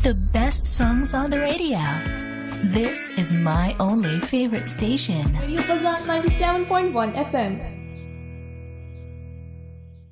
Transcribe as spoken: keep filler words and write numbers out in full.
The best songs on the radio. This is my only favorite station. Radio Bazaar ninety-seven point one F M.